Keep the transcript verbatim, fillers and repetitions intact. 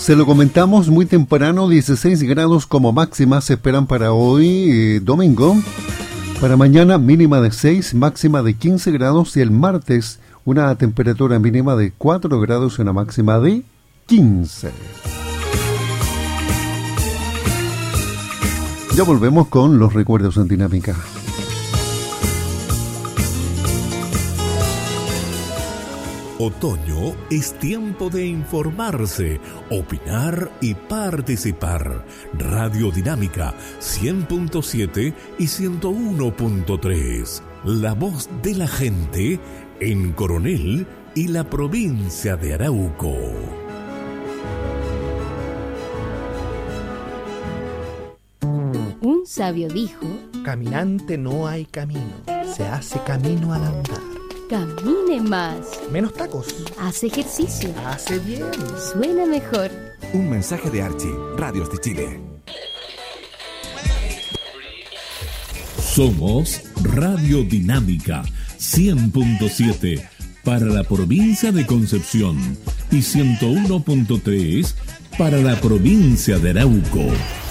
Se lo comentamos muy temprano, dieciséis grados como máxima se esperan para hoy, eh, domingo. Para mañana mínima de seis, máxima de quince grados y el martes una temperatura mínima de cuatro grados y una máxima de quince. Ya volvemos con los recuerdos en Dinámica. Otoño es tiempo de informarse, opinar y participar. Radio Dinámica cien punto siete y ciento uno punto tres. La voz de la gente en Coronel y la provincia de Arauco. Un sabio dijo: caminante no hay camino, se hace camino al andar. Camine más. Menos tacos. Hace ejercicio. Hace bien. Suena mejor. Un mensaje de Archie, Radios de Chile. Somos Radio Dinámica cien punto siete para la provincia de Concepción y ciento uno punto tres para la provincia de Arauco.